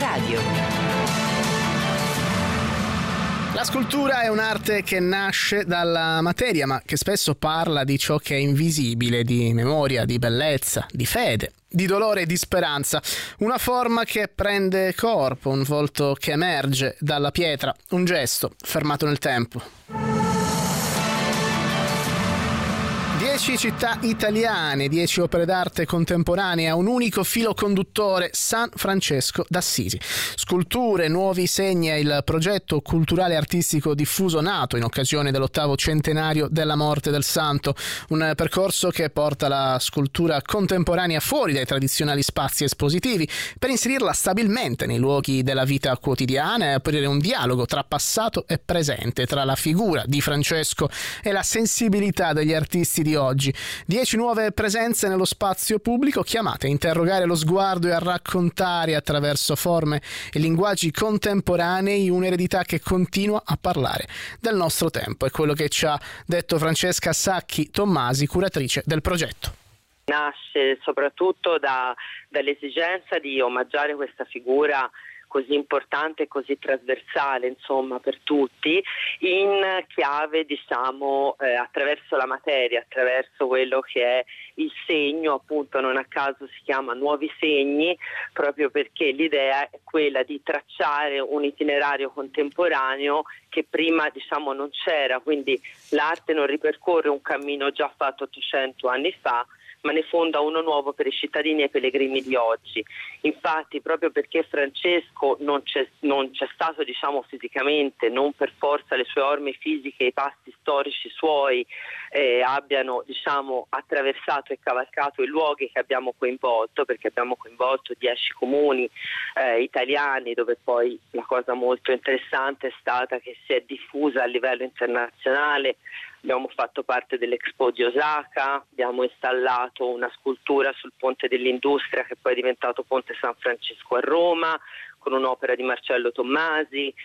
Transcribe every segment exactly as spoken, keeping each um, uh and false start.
Radio. La scultura è un'arte che nasce dalla materia, ma che spesso parla di ciò che è invisibile, di memoria, di bellezza, di fede, di dolore e di speranza. Una forma che prende corpo, un volto che emerge dalla pietra, un gesto fermato nel tempo. Dieci città italiane, dieci opere d'arte contemporanee a un unico filo conduttore, San Francesco d'Assisi. Sculture, nuovi segni è il progetto culturale e artistico diffuso nato in occasione dell'ottavo centenario della morte del santo. Un percorso che porta la scultura contemporanea fuori dai tradizionali spazi espositivi per inserirla stabilmente nei luoghi della vita quotidiana e aprire un dialogo tra passato e presente, tra la figura di Francesco e la sensibilità degli artisti di oggi. Dieci nuove presenze nello spazio pubblico chiamate a interrogare lo sguardo e a raccontare attraverso forme e linguaggi contemporanei un'eredità che continua a parlare del nostro tempo. È quello che ci ha detto Francesca Sacchi Tommasi, curatrice del progetto. Nasce soprattutto da, dall'esigenza di omaggiare questa figura così importante e così trasversale, insomma, per tutti, in chiave, diciamo, eh, attraverso la materia, attraverso quello che è il segno, appunto, non a caso si chiama Nuovi Segni, proprio perché l'idea è quella di tracciare un itinerario contemporaneo che prima, diciamo, non c'era, quindi l'arte non ripercorre un cammino già fatto ottocento anni fa, ma ne fonda uno nuovo per i cittadini e i pellegrini di oggi. Infatti, proprio perché Francesco non c'è, non c'è stato, diciamo, fisicamente, non per forza le sue orme fisiche, i passi storici suoi eh, abbiano, diciamo, attraversato e cavalcato i luoghi che abbiamo coinvolto, perché abbiamo coinvolto dieci comuni eh, italiani, dove poi la cosa molto interessante è stata che si è diffusa a livello internazionale. Abbiamo fatto parte dell'Expo di Osaka, abbiamo installato una scultura sul Ponte dell'Industria che poi è diventato Ponte San Francesco a Roma, con un'opera di Marcello Tommasi.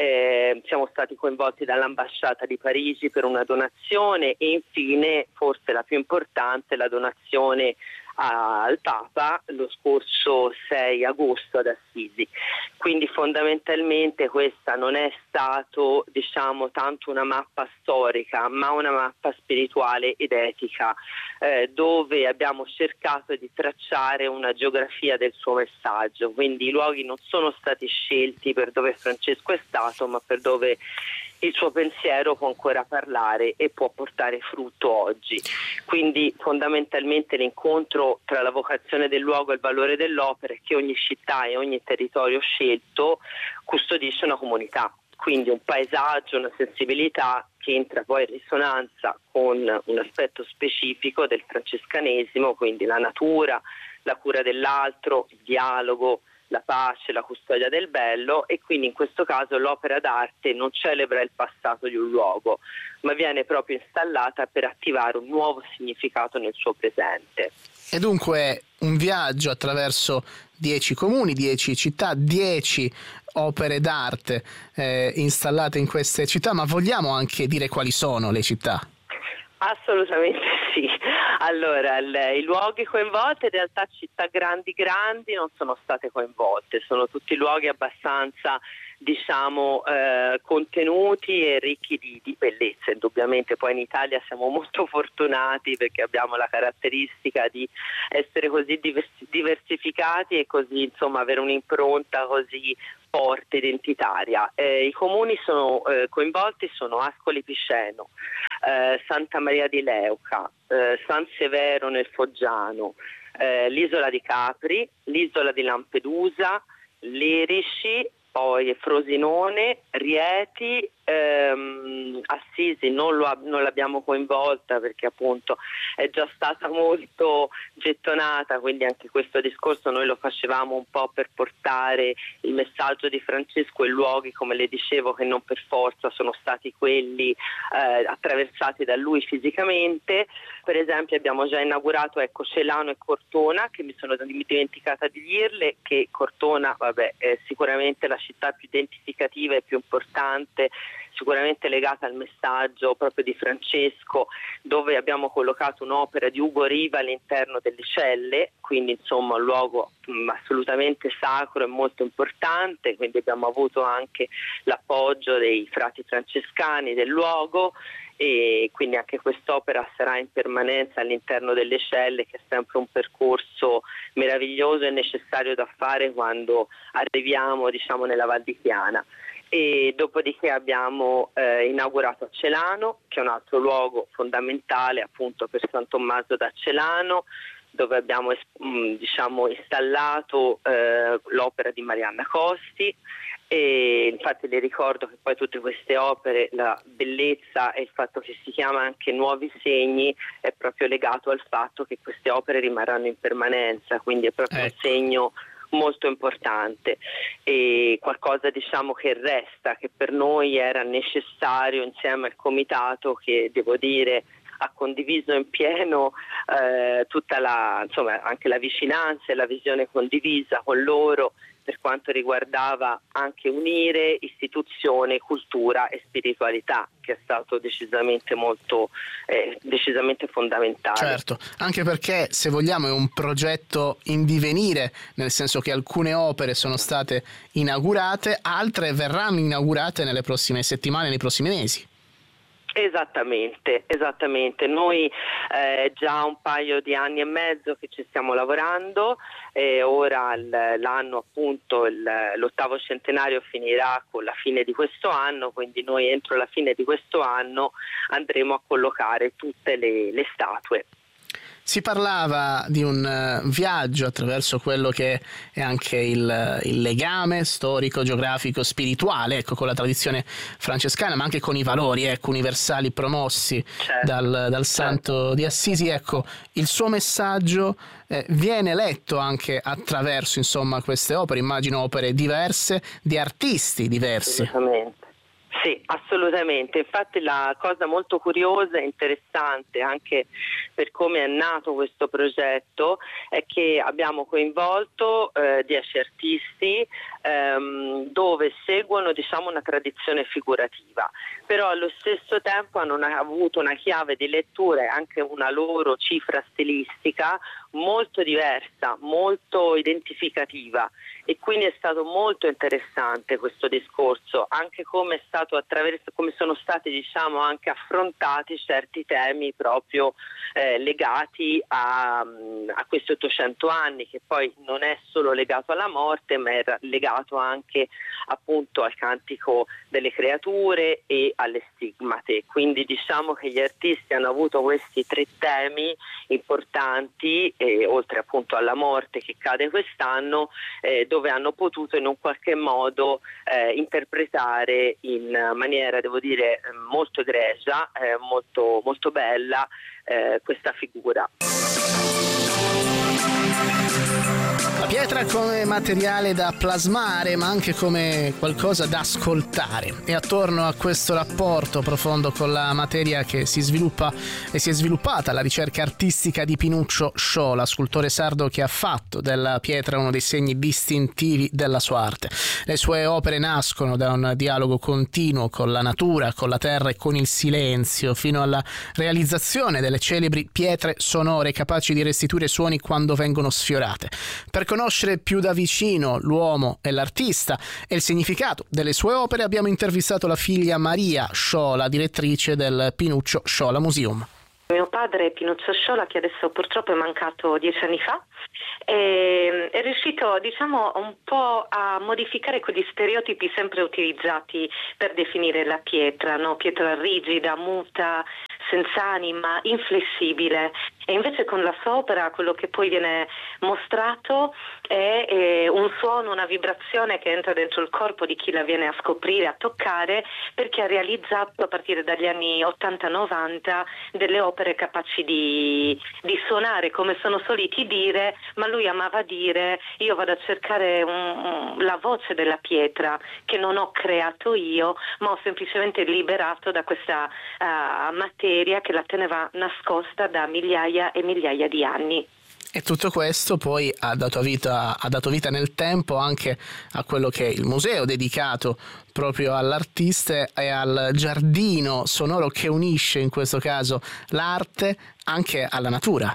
Eh, siamo stati coinvolti dall'ambasciata di Parigi per una donazione e infine, forse la più importante, la donazione a, al Papa lo scorso sei agosto ad Assisi. Quindi fondamentalmente questa non è stato, diciamo, tanto una mappa storica, ma una mappa spirituale ed etica, eh, dove abbiamo cercato di tracciare una geografia del suo messaggio. Quindi i luoghi non sono stati scelti per dove Francesco è stato, ma per dove il suo pensiero può ancora parlare e può portare frutto oggi. Quindi fondamentalmente l'incontro tra la vocazione del luogo e il valore dell'opera è che ogni città e ogni territorio scelto custodisce una comunità, quindi un paesaggio, una sensibilità che entra poi in risonanza con un aspetto specifico del francescanesimo, quindi la natura, la cura dell'altro, il dialogo, la pace, la custodia del bello, e quindi in questo caso l'opera d'arte non celebra il passato di un luogo, ma viene proprio installata per attivare un nuovo significato nel suo presente. E dunque un viaggio attraverso dieci comuni, dieci città, dieci opere d'arte eh, installate in queste città, ma vogliamo anche dire quali sono le città? Assolutamente sì. Allora, le, i luoghi coinvolti in realtà città grandi grandi non sono state coinvolte, sono tutti luoghi abbastanza, diciamo, eh, contenuti e ricchi di, di bellezza. Indubbiamente poi in Italia siamo molto fortunati perché abbiamo la caratteristica di essere così diversi, diversificati e così, insomma, avere un'impronta così forte, identitaria. Eh, I comuni sono eh, coinvolti sono Ascoli Piceno, eh, Santa Maria di Leuca, eh, San Severo nel Foggiano, eh, l'isola di Capri, l'isola di Lampedusa, Lerici, poi Frosinone, Rieti, ehm, Assisi non, lo, non l'abbiamo coinvolta perché appunto è già stata molto gettonata, quindi anche questo discorso noi lo facevamo un po' per portare il messaggio di Francesco in luoghi, come le dicevo, che non per forza sono stati quelli eh, attraversati da lui fisicamente. Per esempio abbiamo già inaugurato, ecco, Celano e Cortona, che mi sono dimenticata di dirle che Cortona, vabbè, è sicuramente la città più identificativa e più importante sicuramente legata al messaggio proprio di Francesco, dove abbiamo collocato un'opera di Ugo Riva all'interno delle celle, quindi insomma un luogo mh, assolutamente sacro e molto importante, quindi abbiamo avuto anche l'appoggio dei frati francescani del luogo, e quindi anche quest'opera sarà in permanenza all'interno delle celle, che è sempre un percorso meraviglioso e necessario da fare quando arriviamo, diciamo, nella Val di Chiana. E dopodiché abbiamo eh, inaugurato a Celano, che è un altro luogo fondamentale appunto per San Tommaso da Celano, dove abbiamo diciamo installato eh, l'opera di Marianna Costi. E infatti le ricordo che poi tutte queste opere, la bellezza e il fatto che si chiama anche Nuovi Segni è proprio legato al fatto che queste opere rimarranno in permanenza, quindi è proprio ecco. un segno molto importante e qualcosa diciamo che resta, che per noi era necessario insieme al comitato, che devo dire ha condiviso in pieno eh, tutta la, insomma, anche la vicinanza e la visione condivisa con loro per quanto riguardava anche unire istituzione, cultura e spiritualità, che è stato decisamente molto eh, decisamente fondamentale. Certo, anche perché se vogliamo è un progetto in divenire, nel senso che alcune opere sono state inaugurate, altre verranno inaugurate nelle prossime settimane, nei prossimi mesi. Esattamente, esattamente. Noi eh, già un paio di anni e mezzo che ci stiamo lavorando, e ora l'anno appunto il, l'ottavo centenario finirà con la fine di questo anno, quindi noi entro la fine di questo anno andremo a collocare tutte le, le statue. Si parlava di un uh, viaggio attraverso quello che è anche il, il legame storico, geografico, spirituale, ecco, con la tradizione francescana, ma anche con i valori ecco, universali promossi certo. dal, dal Santo certo. di Assisi. Ecco, il suo messaggio eh, viene letto anche attraverso insomma, queste opere, immagino opere diverse, di artisti diversi. Assolutamente. Sì, assolutamente. Infatti la cosa molto curiosa e interessante anche per come è nato questo progetto è che abbiamo coinvolto eh, dieci artisti ehm, dove seguono diciamo una tradizione figurativa, però allo stesso tempo hanno una, avuto una chiave di lettura e anche una loro cifra stilistica molto diversa, molto identificativa, e quindi è stato molto interessante questo discorso, anche come è stato attraverso, come sono stati diciamo anche affrontati certi temi proprio eh, legati a, a questi ottocento anni, che poi non è solo legato alla morte, ma è legato anche appunto al cantico delle creature e alle stigmate. Quindi diciamo che gli artisti hanno avuto questi tre temi importanti, eh, oltre appunto alla morte che cade quest'anno, eh, dove hanno potuto in un qualche modo eh, interpretare in maniera, devo dire, molto egregia, eh, molto, molto bella eh, questa figura. La pietra come materiale da plasmare, ma anche come qualcosa da ascoltare. E attorno a questo rapporto profondo con la materia che si sviluppa e si è sviluppata la ricerca artistica di Pinuccio Sciola, scultore sardo che ha fatto della pietra uno dei segni distintivi della sua arte. Le sue opere nascono da un dialogo continuo con la natura, con la terra e con il silenzio, fino alla realizzazione delle celebri pietre sonore capaci di restituire suoni quando vengono sfiorate. Per conoscere più da vicino l'uomo e l'artista e il significato delle sue opere abbiamo intervistato la figlia Maria Sciola, direttrice del Pinuccio Sciola Museum. Mio padre Pinuccio Sciola, che adesso purtroppo è mancato dieci anni fa, è, è riuscito diciamo un po' a modificare quegli stereotipi sempre utilizzati per definire la pietra, no? Pietra rigida, muta, senza anima, inflessibile. E invece con la sua opera quello che poi viene mostrato è, è un suono, una vibrazione che entra dentro il corpo di chi la viene a scoprire, a toccare, perché ha realizzato a partire dagli anni ottanta novanta delle opere capaci di, di suonare come sono soliti dire, ma lui amava dire: io vado a cercare un, la voce della pietra che non ho creato io, ma ho semplicemente liberato da questa uh, materia che la teneva nascosta da migliaia e migliaia di anni. E tutto questo poi ha dato vita, ha dato vita nel tempo anche a quello che è il museo dedicato proprio all'artista e al giardino sonoro che unisce in questo caso l'arte anche alla natura.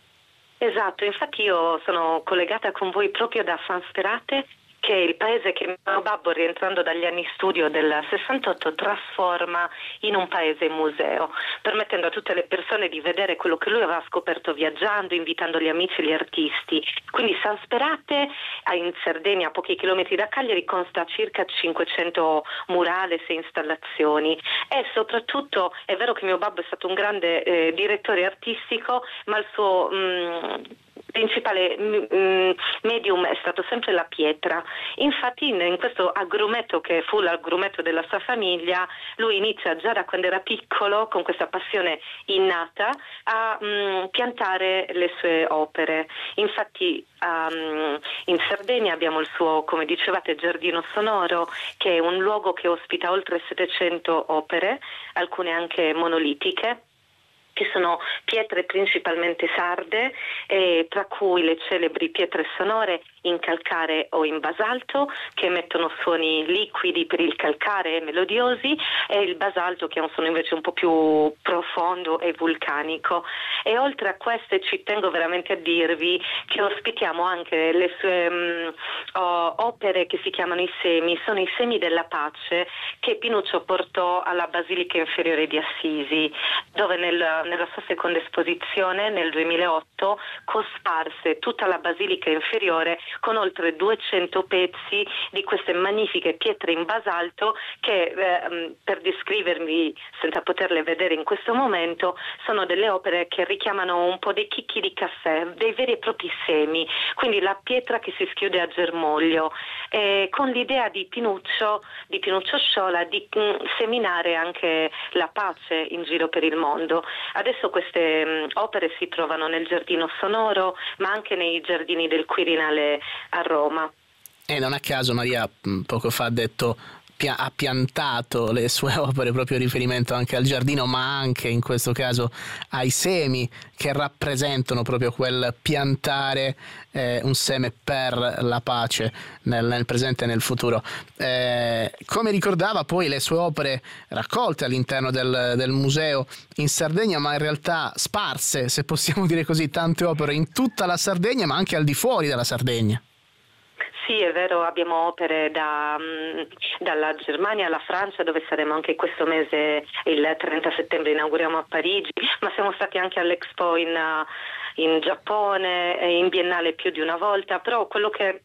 Esatto, infatti io sono collegata con voi proprio da San Sperate, che è il paese che mio babbo, rientrando dagli anni studio del sessantotto, trasforma in un paese museo, permettendo a tutte le persone di vedere quello che lui aveva scoperto viaggiando, invitando gli amici e gli artisti. Quindi San Sperate, in Sardegna, a pochi chilometri da Cagliari, consta circa cinquecento murales e installazioni, e soprattutto è vero che mio babbo è stato un grande eh, direttore artistico, ma il suo mh, principale mh, medium è stato sempre la pietra. Infatti in, in questo agrumeto, che fu l'agrumeto della sua famiglia, lui inizia già da quando era piccolo, con questa passione innata, a mh, piantare le sue opere. Infatti um, in Sardegna abbiamo il suo, come dicevate, giardino sonoro, che è un luogo che ospita oltre settecento opere, alcune anche monolitiche, che sono pietre principalmente sarde, eh, tra cui le celebri pietre sonore in calcare o in basalto, che emettono suoni liquidi per il calcare e melodiosi, e il basalto, che ha un suono invece un po' più profondo e vulcanico. E oltre a queste ci tengo veramente a dirvi che ospitiamo anche le sue mh, oh, opere che si chiamano i semi, sono i semi della pace che Pinuccio portò alla Basilica Inferiore di Assisi, dove nel nella sua seconda esposizione nel duemilaotto cosparse tutta la Basilica Inferiore con oltre duecento pezzi di queste magnifiche pietre in basalto che, eh, per descrivervi senza poterle vedere in questo momento, sono delle opere che richiamano un po' dei chicchi di caffè, dei veri e propri semi, quindi la pietra che si schiude a germoglio, eh, con l'idea di Pinuccio, di Pinuccio Sciola, di mh, seminare anche la pace in giro per il mondo. Adesso queste mh, opere si trovano nel giardino sonoro, ma anche nei giardini del Quirinale a Roma. E non a caso Maria poco fa ha detto ha piantato le sue opere proprio in riferimento anche al giardino, ma anche in questo caso ai semi che rappresentano proprio quel piantare eh, un seme per la pace nel, nel presente e nel futuro. Eh, come ricordava poi le sue opere raccolte all'interno del, del museo in Sardegna, ma in realtà sparse, se possiamo dire così, tante opere in tutta la Sardegna, ma anche al di fuori della Sardegna. Sì, è vero, abbiamo opere da, dalla Germania alla Francia, dove saremo anche questo mese, il trenta settembre inauguriamo a Parigi, ma siamo stati anche all'Expo in, in Giappone e in Biennale più di una volta, però quello che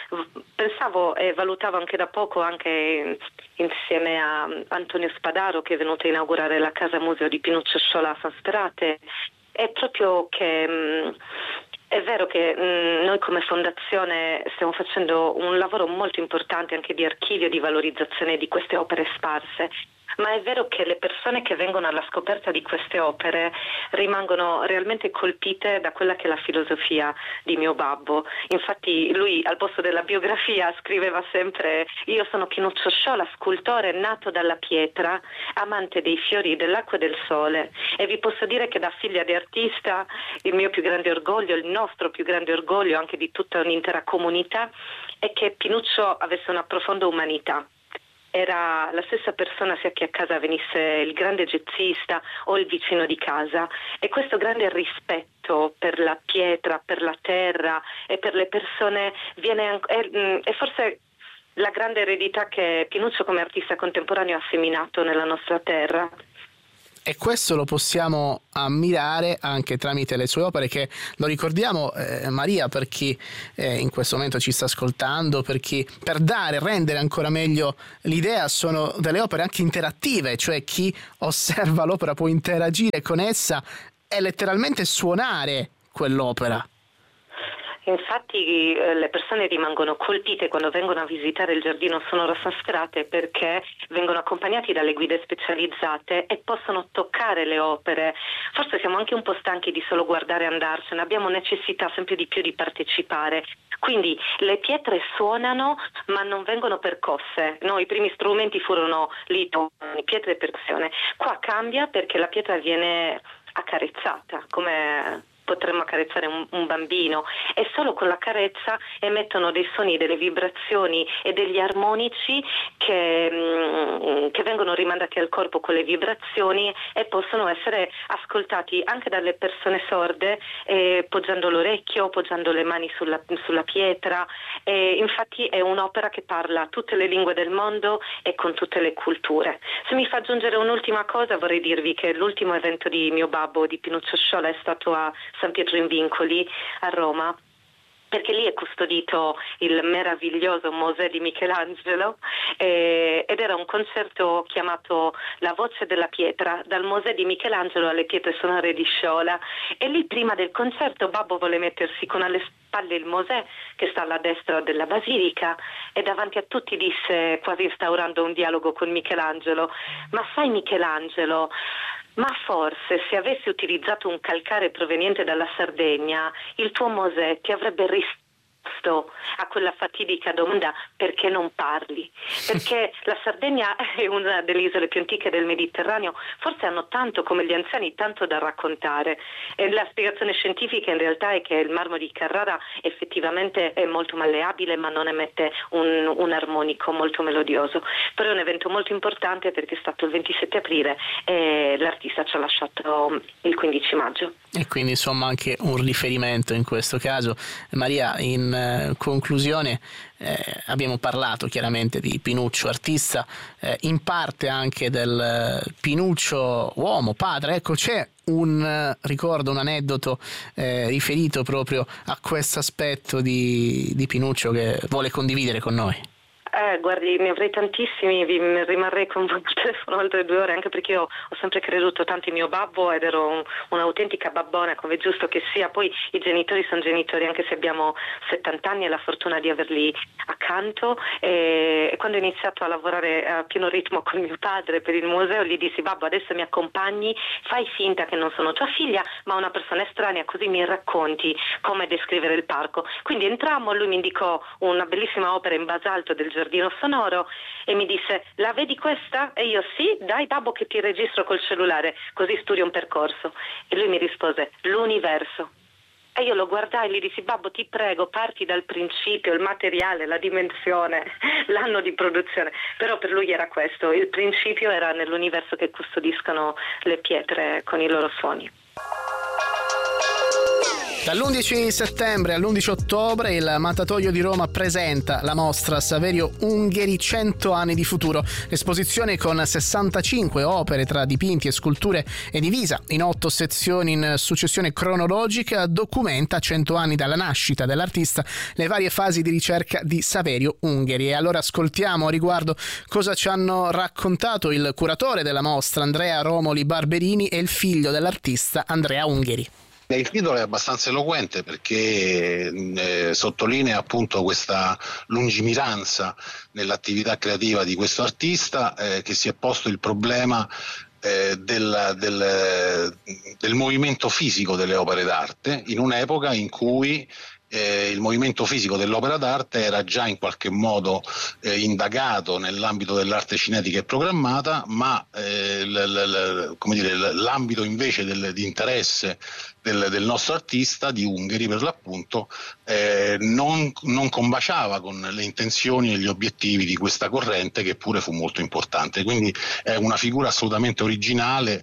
pensavo e valutavo anche da poco, anche insieme a Antonio Spadaro, che è venuto a inaugurare la Casa Museo di Pinuccio Sciola a San Sperate, è proprio che mh, è vero che mh, noi come fondazione stiamo facendo un lavoro molto importante anche di archivio, di valorizzazione di queste opere sparse, ma è vero che le persone che vengono alla scoperta di queste opere rimangono realmente colpite da quella che è la filosofia di mio babbo. Infatti lui al posto della biografia scriveva sempre: io sono Pinuccio Sciola, scultore nato dalla pietra, amante dei fiori, dell'acqua e del sole, e vi posso dire che da figlia di artista il mio più grande orgoglio, il nostro più grande orgoglio anche di tutta un'intera comunità, è che Pinuccio avesse una profonda umanità. Era la stessa persona sia che a casa venisse il grande jazzista o il vicino di casa, e questo grande rispetto per la pietra, per la terra e per le persone viene è, è forse la grande eredità che Pinuccio come artista contemporaneo ha seminato nella nostra terra. E questo lo possiamo ammirare anche tramite le sue opere che, lo ricordiamo eh, Maria, per chi eh, in questo momento ci sta ascoltando, per chi, per dare, rendere ancora meglio l'idea, sono delle opere anche interattive, cioè chi osserva l'opera può interagire con essa e letteralmente suonare quell'opera. Infatti eh, le persone rimangono colpite quando vengono a visitare il giardino sonoro a San Sperate, perché vengono accompagnati dalle guide specializzate e possono toccare le opere. Forse siamo anche un po' stanchi di solo guardare e andarcene, abbiamo necessità sempre di più di partecipare. Quindi le pietre suonano ma non vengono percosse. No, i primi strumenti furono lito, pietre e percussione. Qua cambia perché la pietra viene accarezzata, come potremmo accarezzare un, un bambino, e solo con la carezza emettono dei suoni, delle vibrazioni e degli armonici che, mh, che vengono rimandati al corpo con le vibrazioni e possono essere ascoltati anche dalle persone sorde, eh, poggiando l'orecchio, poggiando le mani sulla, sulla pietra. E infatti è un'opera che parla tutte le lingue del mondo e con tutte le culture. Se mi fa aggiungere un'ultima cosa, vorrei dirvi che l'ultimo evento di mio babbo, di Pinuccio Sciolla, è stato a San Pietro in Vincoli a Roma, perché lì è custodito il meraviglioso Mosè di Michelangelo, eh, ed era un concerto chiamato La voce della pietra, dal Mosè di Michelangelo alle pietre sonore di Sciola, e lì prima del concerto babbo vuole mettersi con alle spalle il Mosè che sta alla destra della basilica e davanti a tutti disse, quasi instaurando un dialogo con Michelangelo: ma sai Michelangelo, ma forse se avessi utilizzato un calcare proveniente dalla Sardegna, il tuo Mosè ti avrebbe risposto a quella fatidica domanda: perché non parli? Perché la Sardegna è una delle isole più antiche del Mediterraneo, forse hanno tanto, come gli anziani, tanto da raccontare, e la spiegazione scientifica in realtà è che il marmo di Carrara effettivamente è molto malleabile, ma non emette un, un armonico molto melodioso. Però è un evento molto importante perché è stato il ventisette aprile e l'artista ci ha lasciato il quindici maggio. E quindi insomma anche un riferimento in questo caso. Maria, in eh, conclusione eh, abbiamo parlato chiaramente di Pinuccio artista, eh, in parte anche del eh, Pinuccio uomo, padre. Ecco, c'è un eh, ricordo, un aneddoto eh, riferito proprio a questo aspetto di, di Pinuccio che vuole condividere con noi? Eh, guardi, ne avrei tantissimi, vi rimarrei con voi al telefono altre due ore, anche perché io ho sempre creduto tanto in mio babbo ed ero un, un'autentica babbona, come è giusto che sia. Poi i genitori sono genitori, anche se abbiamo settanta anni e la fortuna di averli accanto, e, e quando ho iniziato a lavorare a pieno ritmo con mio padre per il museo gli dissi: babbo, adesso mi accompagni, fai finta che non sono tua figlia ma una persona estranea, così mi racconti come descrivere il parco. Quindi entrammo, lui mi indicò una bellissima opera in basalto del giardino sonoro e mi disse: la vedi questa? E io: sì, dai babbo che ti registro col cellulare, così studi un percorso. E lui mi rispose: l'universo. E io lo guardai e gli dissi: babbo, ti prego, parti dal principio, il materiale, la dimensione, l'anno di produzione. Però per lui era questo, il principio era nell'universo che custodiscono le pietre con i loro suoni. Dall'undici settembre all'undici ottobre il Mattatoio di Roma presenta la mostra Saverio Ungheri cento anni di futuro. L'esposizione, con sessantacinque opere tra dipinti e sculture e divisa in otto sezioni in successione cronologica, documenta, cento anni dalla nascita dell'artista, le varie fasi di ricerca di Saverio Ungheri. E allora ascoltiamo a riguardo cosa ci hanno raccontato il curatore della mostra, Andrea Romoli Barberini, e il figlio dell'artista, Andrea Ungheri. Il titolo è abbastanza eloquente perché eh, sottolinea appunto questa lungimiranza nell'attività creativa di questo artista, eh, che si è posto il problema eh, del, del, del movimento fisico delle opere d'arte in un'epoca in cui Eh, il movimento fisico dell'opera d'arte era già in qualche modo eh, indagato nell'ambito dell'arte cinetica e programmata, ma eh, l, l, come dire, l'ambito invece del, di interesse del, del nostro artista, di Ungheri per l'appunto, eh, non, non combaciava con le intenzioni e gli obiettivi di questa corrente, che pure fu molto importante. Quindi è una figura assolutamente originale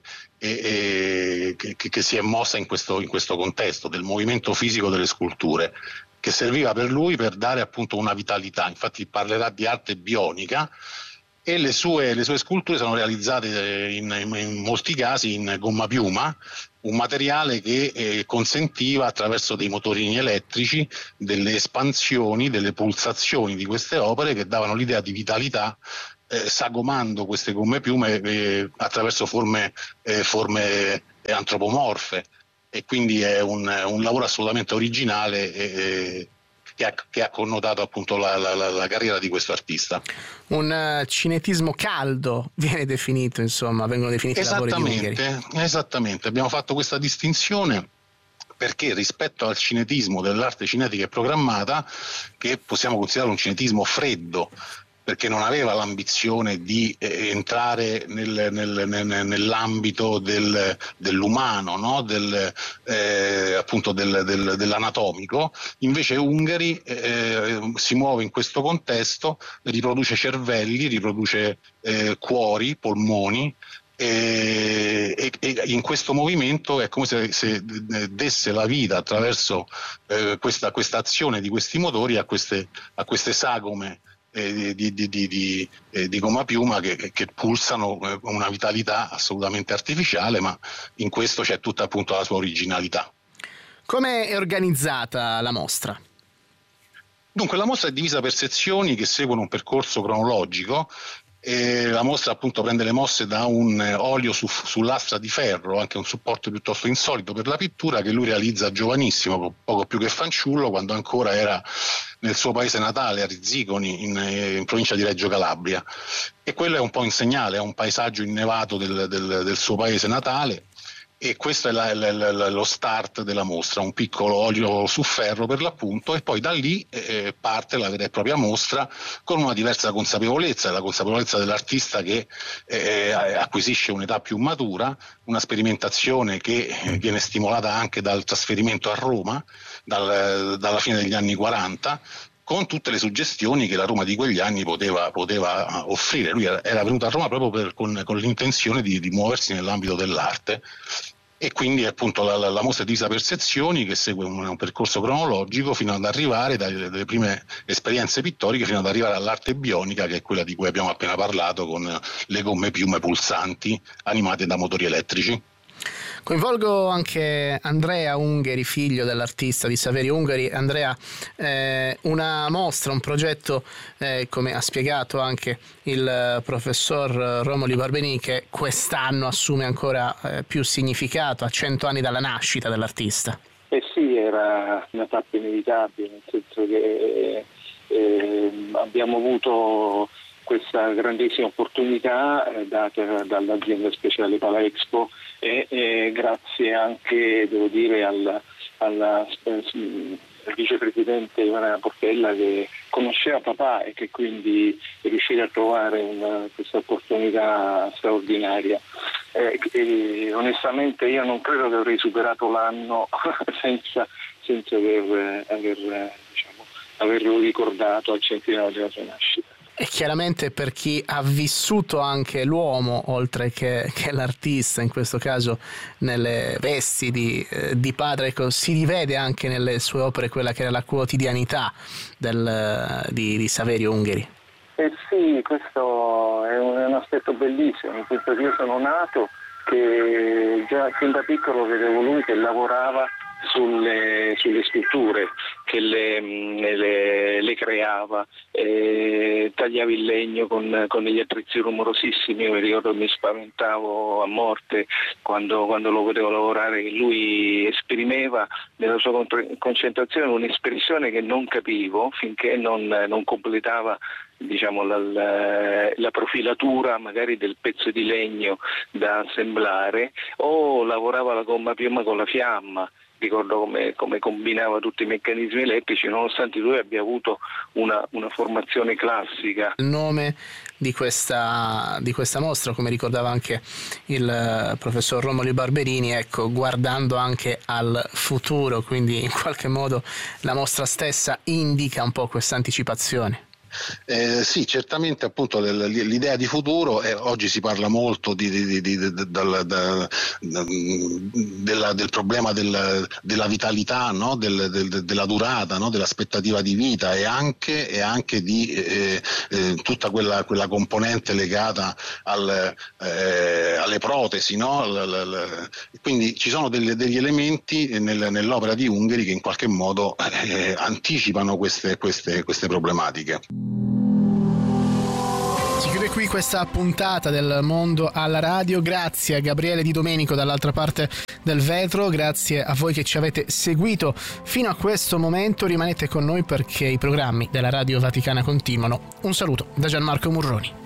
e, e che, che si è mossa in questo, in questo contesto del movimento fisico delle sculture, che serviva per lui per dare appunto una vitalità. Infatti parlerà di arte bionica, e le sue, le sue sculture sono realizzate in, in, in molti casi in gomma piuma, un materiale che eh, consentiva, attraverso dei motorini elettrici, delle espansioni, delle pulsazioni di queste opere che davano l'idea di vitalità, eh, sagomando queste gomme piume eh, attraverso forme, eh, forme antropomorfe. E quindi è un, un lavoro assolutamente originale eh, che, ha, che ha connotato appunto la, la, la carriera di questo artista. Un uh, cinetismo caldo viene definito, insomma, vengono definiti i lavori di Ungheri. Esattamente, abbiamo fatto questa distinzione perché rispetto al cinetismo dell'arte cinetica e programmata, che possiamo considerare un cinetismo freddo, perché non aveva l'ambizione di eh, entrare nel, nel, nel, nell'ambito del, dell'umano, no? del, eh, appunto del, del, dell'anatomico. Invece Ungari eh, si muove in questo contesto, riproduce cervelli, riproduce eh, cuori, polmoni, E, e, e in questo movimento è come se, se desse la vita attraverso eh, questa, questa azione di questi motori a queste, a queste sagome eh, di, di, di, di, eh, di gomma piuma che, che pulsano eh, una vitalità assolutamente artificiale, ma in questo c'è tutta appunto la sua originalità. Come è organizzata la mostra? Dunque la mostra è divisa per sezioni che seguono un percorso cronologico. E la mostra appunto prende le mosse da un olio su, su lastra di ferro, anche un supporto piuttosto insolito per la pittura, che lui realizza giovanissimo, poco più che fanciullo, quando ancora era nel suo paese natale a Rizziconi in, in provincia di Reggio Calabria, e quello è un po' un segnale, è un paesaggio innevato del, del, del suo paese natale. E questo è la, la, la, lo start della mostra, un piccolo olio su ferro per l'appunto, e poi da lì eh, parte la vera e propria mostra con una diversa consapevolezza, la consapevolezza dell'artista che eh, acquisisce un'età più matura, una sperimentazione che eh, viene stimolata anche dal trasferimento a Roma dal, dalla fine degli anni quaranta, con tutte le suggestioni che la Roma di quegli anni poteva, poteva offrire. Lui era, era venuto a Roma proprio per, con, con l'intenzione di, di muoversi nell'ambito dell'arte, e quindi appunto la, la, la mostra è divisa per sezioni che segue un, un percorso cronologico fino ad arrivare dalle, dalle prime esperienze pittoriche fino ad arrivare all'arte bionica, che è quella di cui abbiamo appena parlato, con le gomme piume pulsanti animate da motori elettrici. Coinvolgo anche Andrea Ungari, figlio dell'artista di Saverio Ungari. Andrea, eh, una mostra, un progetto, eh, come ha spiegato anche il professor Romoli Barberini, che quest'anno assume ancora eh, più significato, a cento anni dalla nascita dell'artista. Eh sì, era una tappa inevitabile, nel senso che eh, abbiamo avuto questa grandissima opportunità eh, data dall'azienda speciale Palaexpo e eh, grazie anche, devo dire, alla, alla eh, vicepresidente Ivana Portella, che conosceva papà e che quindi è riuscita a trovare una, questa opportunità straordinaria. Eh, e, onestamente io non credo che avrei superato l'anno senza, senza aver, aver, diciamo, averlo ricordato al centenario della sua nascita. E chiaramente per chi ha vissuto anche l'uomo, oltre che, che l'artista, in questo caso nelle vesti di, eh, di padre, ecco, si rivede anche nelle sue opere quella che era la quotidianità del, di, di Saverio Ungari. Eh sì, questo è un, è un aspetto bellissimo, in questo io sono nato che già fin da piccolo vedevo lui che lavorava sulle, sulle sculture, che le, le, le creava, eh, tagliava il legno con, con degli attrezzi rumorosissimi. Io mi ricordo che mi spaventavo a morte quando, quando lo vedevo lavorare, che lui esprimeva nella sua concentrazione un'espressione che non capivo finché non, non completava, diciamo, la, la, la profilatura magari del pezzo di legno da assemblare, o lavorava la gomma piuma con la fiamma. Ricordo come, come combinava tutti i meccanismi elettrici, nonostante lui abbia avuto una, una formazione classica. Il nome di questa, di questa mostra, come ricordava anche il professor Romoli Barberini, ecco, guardando anche al futuro, quindi in qualche modo la mostra stessa indica un po' questa anticipazione. Eh, sì, certamente appunto l'idea di futuro, eh, oggi si parla molto di, di, di, di, di, dal, da, della, del problema del, della vitalità, no? del, del, della durata, no? dell'aspettativa di vita, e anche, e anche di eh, eh, tutta quella, quella componente legata al, eh, alle protesi, no? l, l, l, quindi ci sono delle, degli elementi nel, nell'opera di Ungari che in qualche modo eh, anticipano queste, queste, queste problematiche. Si chiude qui questa puntata del Mondo alla Radio. Grazie a Gabriele Di Domenico dall'altra parte del vetro, grazie a voi che ci avete seguito fino a questo momento. Rimanete con noi perché i programmi della Radio Vaticana continuano. Un saluto da Gianmarco Murroni.